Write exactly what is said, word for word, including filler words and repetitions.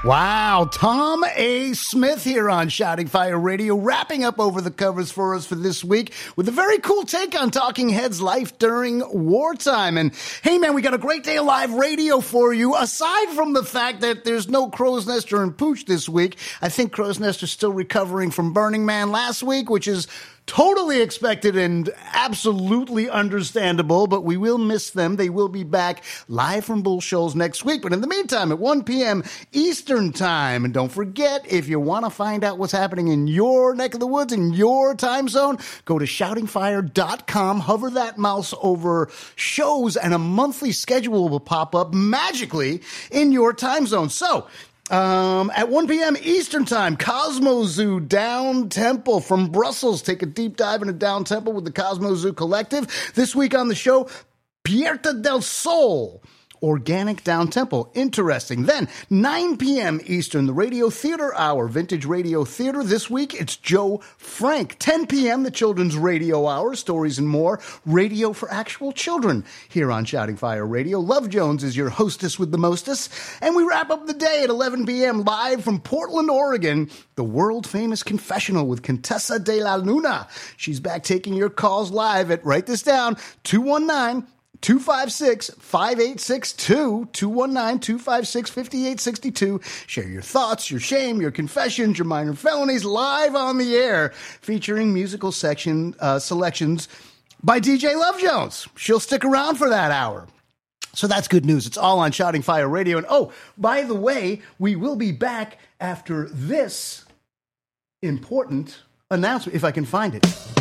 Wow, Tom A. Smith here on Shouting Fire Radio, wrapping up over the covers for us for this week with a very cool take on Talking Heads' life during wartime. And hey, man, we got a great day of live radio for you. Aside from the fact that there's no Crow's Nester and Pooch this week, I think Crow's Nester's still recovering from Burning Man last week, which is totally expected and absolutely understandable, but we will miss them. They will be back live from Bull Shoals next week. But in the meantime, at one p.m. Eastern Time, and don't forget, if you want to find out what's happening in your neck of the woods, in your time zone, go to shouting fire dot com, hover that mouse over shows, and a monthly schedule will pop up magically in your time zone. So, Um, at one p.m. Eastern Time, Cosmo Zoo Down Temple from Brussels. Take a deep dive into Down Temple with the Cosmo Zoo Collective. This week on the show, Puerta del Sol, Organic Down Temple. Interesting. Then, nine p.m. Eastern, the Radio Theater Hour, Vintage Radio Theater. This week, it's Joe Frank. ten p.m., the Children's Radio Hour, Stories and More, Radio for Actual Children, here on Shouting Fire Radio. Love Jones is your hostess with the mostess. And we wrap up the day at eleven p.m. live from Portland, Oregon, the world-famous Confessional with Contessa de la Luna. She's back taking your calls live at, write this down, two one nine, two five six, five eight six two, two one nine, two five six, five eight six two. Share your thoughts, your shame, your confessions, your minor felonies live on the air, featuring musical section uh, selections by D J Love Jones. She'll stick around for that hour. So that's good news. It's all on Shouting Fire Radio. And oh, by the way, we will be back after this important announcement, if I can find it.